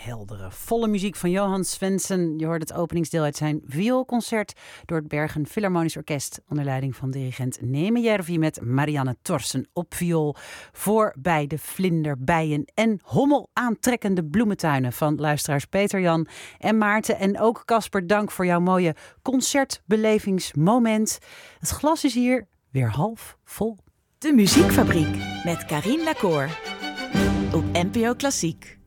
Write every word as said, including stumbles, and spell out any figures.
heldere, volle muziek van Johan Svensson. Je hoort het openingsdeel uit zijn vioolconcert door het Bergen Philharmonisch Orkest onder leiding van dirigent Neeme Järvi met Marianne Thorsen op viool. Voor bij de vlinder, bijen en hommel aantrekkende bloementuinen van luisteraars Peter Jan en Maarten. En ook Casper, dank voor jouw mooie concertbelevingsmoment. Het glas is hier weer half vol. De Muziekfabriek met Carien Lacour op N P O Klassiek.